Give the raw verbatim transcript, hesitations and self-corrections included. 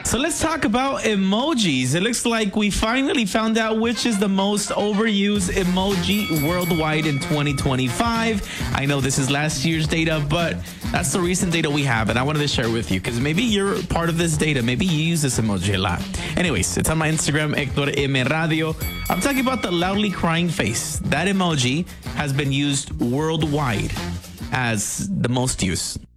So let's talk about emojis. It looks like we finally found out which is the most overused emoji worldwide in twenty twenty-five. I know this is last year's data, but that's the recent data we have, and I wanted to share with you because maybe you're part of this data. Maybe you use this emoji a lot. Anyways, it's on my Instagram, Hector M Radio. I'm talking about the loudly crying face. That emoji has been used worldwide as the most used.